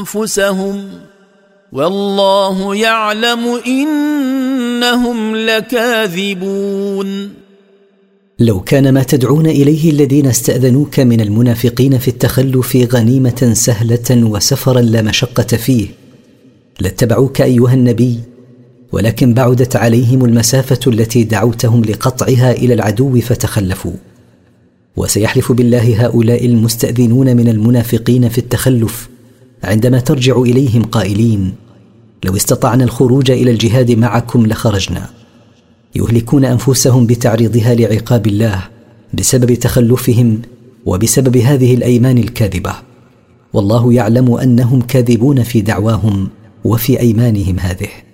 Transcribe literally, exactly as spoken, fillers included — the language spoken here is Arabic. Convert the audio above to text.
أنفسهم والله يعلم إنهم لكاذبون. لو كان ما تدعون إليه الذين استأذنوك من المنافقين في التخلف غنيمة سهلة وسفرا لا مشقة فيه لاتبعوك أيها النبي، ولكن بعدت عليهم المسافة التي دعوتهم لقطعها إلى العدو فتخلفوا. وسيحلف بالله هؤلاء المستأذنون من المنافقين في التخلف عندما ترجع إليهم قائلين: لو استطعنا الخروج إلى الجهاد معكم لخرجنا. يهلكون أنفسهم بتعريضها لعقاب الله بسبب تخلفهم وبسبب هذه الأيمان الكاذبة، والله يعلم أنهم كاذبون في دعواهم وفي أيمانهم هذه.